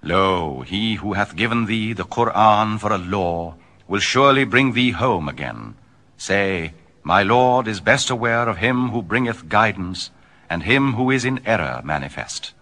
Lo, he who hath given thee the Qur'an for a law will surely bring thee home again. Say, my Lord is best aware of him who bringeth guidance, and him who is in error manifest.